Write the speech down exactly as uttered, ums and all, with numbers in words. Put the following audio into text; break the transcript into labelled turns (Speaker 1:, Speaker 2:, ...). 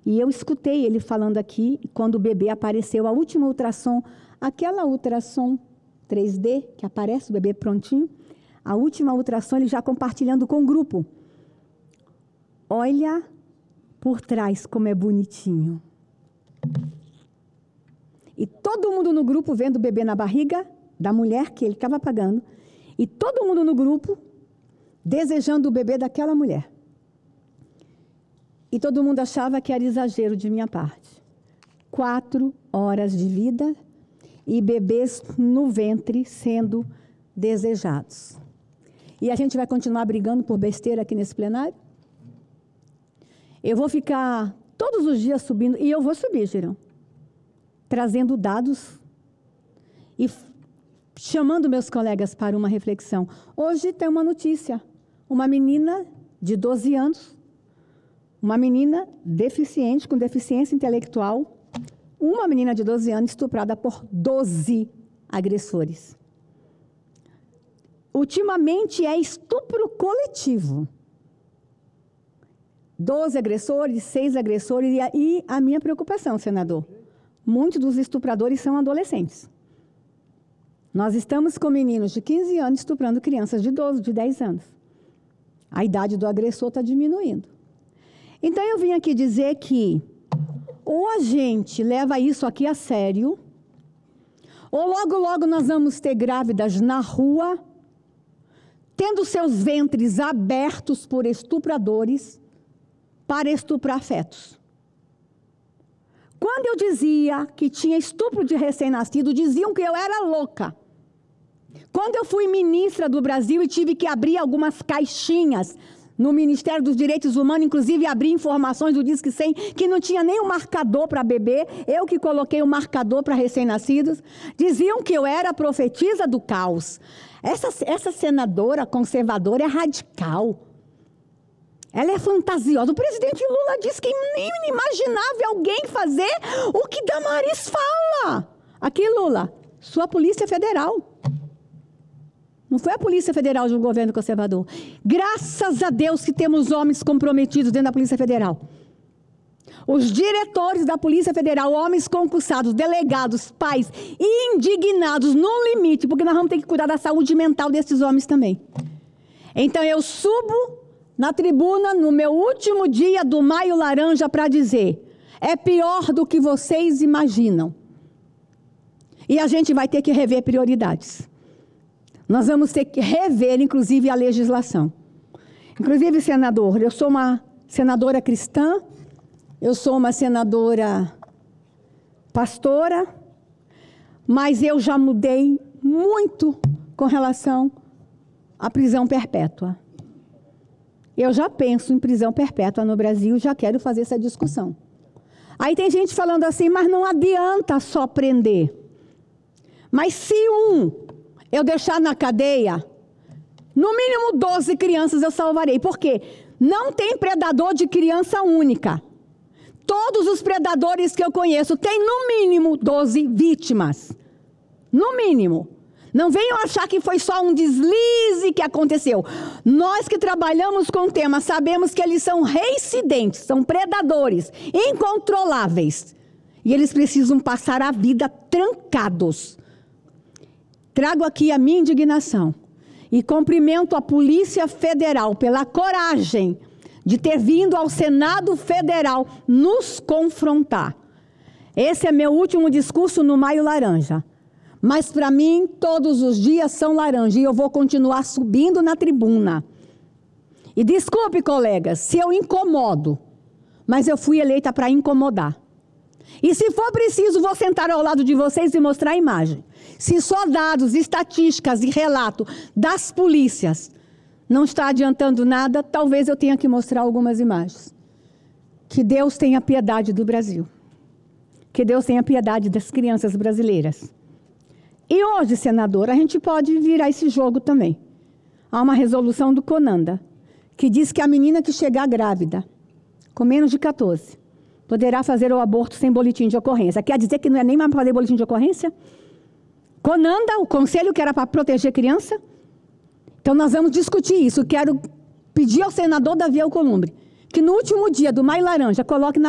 Speaker 1: E eu escutei ele falando aqui, quando o bebê apareceu, a última ultrassom, aquela ultrassom três D, que aparece o bebê prontinho, a última ultrassom, ele já compartilhando com o grupo. Olha por trás como é bonitinho. E todo mundo no grupo vendo o bebê na barriga da mulher que ele estava pagando, e todo mundo no grupo desejando o bebê daquela mulher. E todo mundo achava que era exagero de minha parte. Quatro horas de vida e bebês no ventre sendo desejados. E a gente vai continuar brigando por besteira aqui nesse plenário? Eu vou ficar todos os dias subindo, e eu vou subir, Girão, trazendo dados e chamando meus colegas para uma reflexão. Hoje tem uma notícia, uma menina de doze anos, uma menina deficiente, com deficiência intelectual, uma menina de doze anos estuprada por doze agressores. Ultimamente é estupro coletivo. doze agressores, seis agressores, e a, e a minha preocupação, senador, muitos dos estupradores são adolescentes. Nós estamos com meninos de quinze anos estuprando crianças de doze, de dez anos. A idade do agressor está diminuindo. Então, eu vim aqui dizer que ou a gente leva isso aqui a sério, ou logo, logo nós vamos ter grávidas na rua, tendo seus ventres abertos por estupradores para estuprar fetos. Quando eu dizia que tinha estupro de recém-nascido, diziam que eu era louca. Quando eu fui ministra do Brasil e tive que abrir algumas caixinhas no Ministério dos Direitos Humanos, inclusive abrir informações do Disque cem, que não tinha nem um marcador para bebê, eu que coloquei o um marcador para recém-nascidos, diziam que eu era profetisa do caos. Essa, essa senadora conservadora é radical. Ela é fantasiosa. O presidente Lula disse que é inimaginável alguém fazer o que Damares fala. Aqui, Lula, sua Polícia Federal. Não foi a Polícia Federal de um governo conservador. Graças a Deus que temos homens comprometidos dentro da Polícia Federal. Os diretores da Polícia Federal, homens concursados, delegados, pais, indignados no limite, porque nós vamos ter que cuidar da saúde mental desses homens também. Então eu subo na tribuna no meu último dia do Maio Laranja para dizer: é pior do que vocês imaginam. E a gente vai ter que rever prioridades. Nós vamos ter que rever, inclusive, a legislação. Inclusive, senador, eu sou uma senadora cristã, eu sou uma senadora pastora, mas eu já mudei muito com relação à prisão perpétua. Eu já penso em prisão perpétua no Brasil, já quero fazer essa discussão. Aí tem gente falando assim, mas não adianta só prender. Mas se um eu deixar na cadeia, no mínimo doze crianças eu salvarei. Por quê? Não tem predador de criança única. Todos os predadores que eu conheço têm no mínimo doze vítimas. No mínimo. Não venham achar que foi só um deslize que aconteceu. Nós que trabalhamos com o tema sabemos que eles são reincidentes, são predadores, incontroláveis. E eles precisam passar a vida trancados. Trago aqui a minha indignação e cumprimento a Polícia Federal pela coragem de ter vindo ao Senado Federal nos confrontar. Esse é meu último discurso no Maio Laranja. Mas para mim, todos os dias são laranja e eu vou continuar subindo na tribuna. E desculpe, colegas, se eu incomodo, mas eu fui eleita para incomodar. E se for preciso, vou sentar ao lado de vocês e mostrar a imagem. Se só dados, estatísticas e relato das polícias não está adiantando nada, talvez eu tenha que mostrar algumas imagens. Que Deus tenha piedade do Brasil. Que Deus tenha piedade das crianças brasileiras. E hoje, senador, a gente pode virar esse jogo também. Há uma resolução do CONANDA, que diz que a menina que chegar grávida, com menos de quatorze, poderá fazer o aborto sem boletim de ocorrência. Quer dizer que não é nem mais para fazer boletim de ocorrência? CONANDA, o conselho que era para proteger a criança. Então, nós vamos discutir isso. Quero pedir ao senador Davi Alcolumbre que no último dia do Maio Laranja coloque na